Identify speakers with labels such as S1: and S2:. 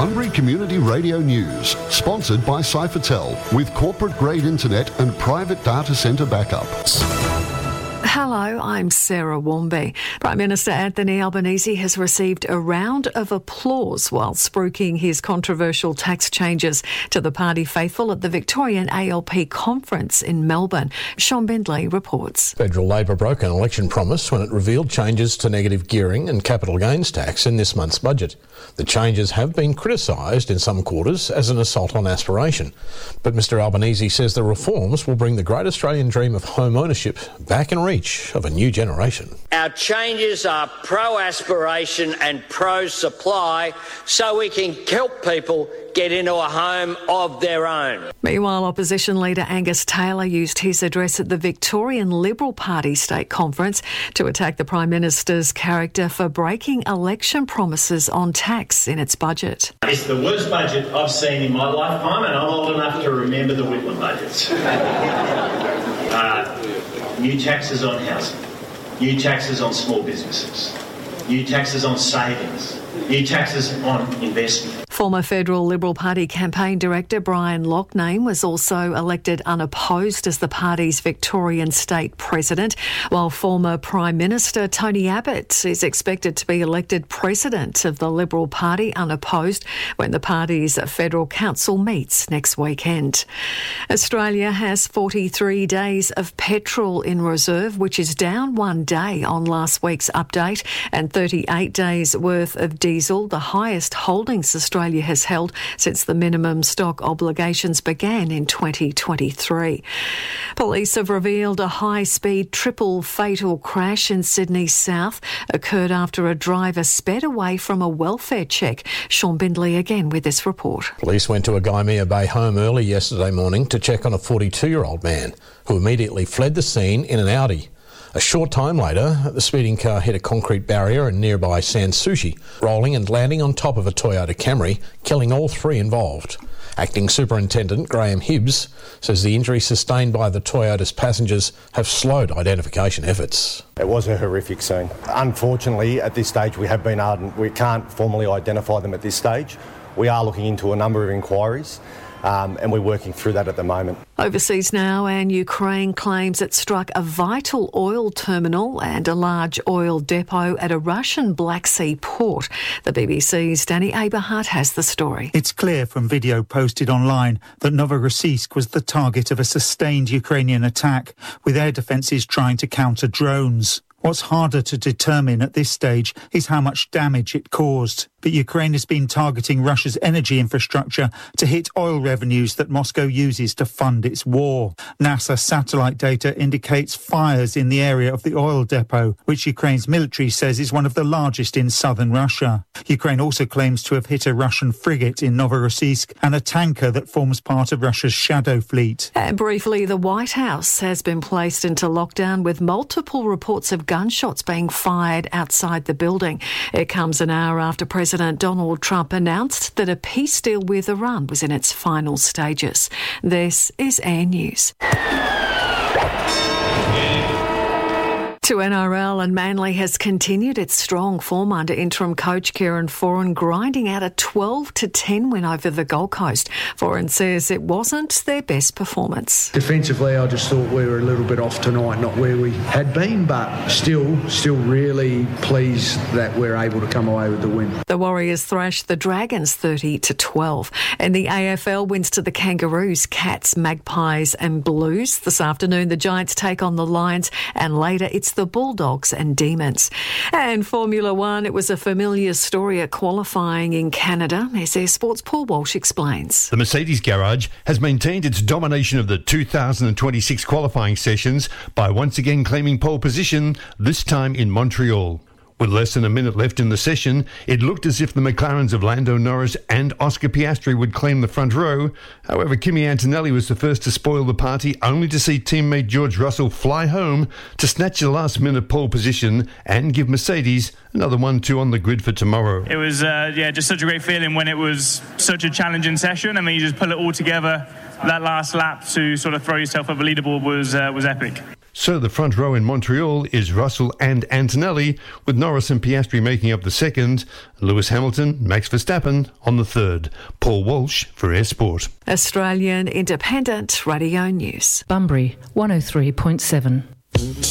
S1: Sunbury Community Radio News, sponsored by Cyphertel, with corporate-grade internet and private data centre backup.
S2: Hello, I'm Sarah Warmby. Prime Minister Anthony Albanese has received a round of applause while spruiking his controversial tax changes to the party faithful at the Victorian ALP conference in Melbourne. Sean Bindley reports.
S3: Federal Labor broke an election promise when it revealed changes to negative gearing and capital gains tax in this month's budget. The changes have been criticised in some quarters as an assault on aspiration. But Mr Albanese says the reforms will bring the great Australian dream of home ownership back in reach of a new generation.
S4: Our changes are pro-aspiration and pro-supply so we can help people get into a home of their own.
S2: Meanwhile, opposition leader Angus Taylor used his address at the Victorian Liberal Party State Conference to attack the Prime Minister's character for breaking election promises on tax in its budget.
S5: It's the worst budget I've seen in my lifetime, and I'm old enough to remember the Whitlam budgets. New taxes on housing, new taxes on small businesses, new taxes on savings, new taxes on investment.
S2: Former Federal Liberal Party campaign director Brian Loughnane was also elected unopposed as the party's Victorian state president, while former Prime Minister Tony Abbott is expected to be elected president of the Liberal Party unopposed when the party's federal council meets next weekend. Australia has 43 days of petrol in reserve, which is down 1 day on last week's update, and 38 days worth of diesel, the highest holdings Australia has held since the minimum stock obligations began in 2023. Police have revealed a high-speed triple fatal crash in Sydney South occurred after a driver sped away from a welfare check. Sean Bindley again with this report.
S3: Police went to a Gymea Bay home early yesterday morning to check on a 42-year-old man who immediately fled the scene in an Audi. A short time later, the speeding car hit a concrete barrier in nearby Sans Souci, rolling and landing on top of a Toyota Camry, killing all three involved. Acting Superintendent Graham Hibbs says the injuries sustained by the Toyota's passengers have slowed identification efforts.
S6: It was a horrific scene. Unfortunately, at this stage, we can't formally identify them at this stage. We are looking into a number of inquiries. And we're working through that at the moment.
S2: Overseas now, and Ukraine claims it struck a vital oil terminal and a large oil depot at a Russian Black Sea port. The BBC's Danny Aberhart has the story.
S7: It's clear from video posted online that Novorossiysk was the target of a sustained Ukrainian attack, with air defences trying to counter drones. What's harder to determine at this stage is how much damage it caused. But Ukraine has been targeting Russia's energy infrastructure to hit oil revenues that Moscow uses to fund its war. NASA satellite data indicates fires in the area of the oil depot, which Ukraine's military says is one of the largest in southern Russia. Ukraine also claims to have hit a Russian frigate in Novorossiysk and a tanker that forms part of Russia's Shadow Fleet.
S2: And briefly, the White House has been placed into lockdown with multiple reports of gunshots being fired outside the building. It comes an hour after President Donald Trump announced that a peace deal with Iran was in its final stages. This is Air News. To NRL, and Manly has continued its strong form under interim coach Kieran Foran, grinding out a 12-10 win over the Gold Coast. Foran says it wasn't their best performance.
S8: Defensively, I just thought we were a little bit off tonight, not where we had been, but still really pleased that we're able to come away with the win.
S2: The Warriors thrashed the Dragons 30-12. And the AFL wins to the Kangaroos, Cats, Magpies and Blues. This afternoon, the Giants take on the Lions, and later it's the Bulldogs and Demons. And Formula One, it was a familiar story at qualifying in Canada. SA Sports' Paul Walsh explains.
S9: The Mercedes garage has maintained its domination of the 2026 qualifying sessions by once again claiming pole position, this time in Montreal. With less than a minute left in the session, it looked as if the McLarens of Lando Norris and Oscar Piastri would claim the front row. However, Kimi Antonelli was the first to spoil the party, only to see teammate George Russell fly home to snatch the last-minute pole position and give Mercedes another 1-2 on the grid for tomorrow.
S10: It was, just such a great feeling when it was such a challenging session. I mean, you just pull it all together. That last lap to sort of throw yourself over the leaderboard was epic.
S9: So the front row in Montreal is Russell and Antonelli, with Norris and Piastri making up the second, Lewis Hamilton, Max Verstappen on the third. Paul Walsh for Air Sport.
S2: Australian Independent Radio News.
S11: Bunbury 103.7.